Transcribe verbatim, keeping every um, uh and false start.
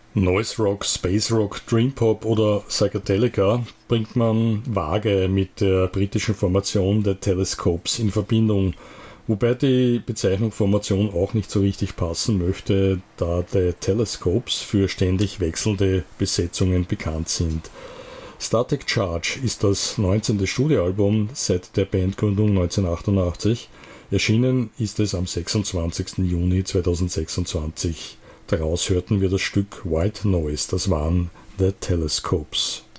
Noise Rock, Space Rock, Dream Pop oder Psychedelica bringt man vage mit der britischen Formation der Telescopes in Verbindung, wobei die Bezeichnung Formation auch nicht so richtig passen möchte, da die Telescopes für ständig wechselnde Besetzungen bekannt sind. Static Charge ist das neunzehnte Studioalbum seit der Bandgründung neunzehnhundertachtundachtzig. Erschienen ist es am sechsundzwanzigsten Juni zweitausendsechsundzwanzig. Daraus hörten wir das Stück White Noise, das waren The Telescopes.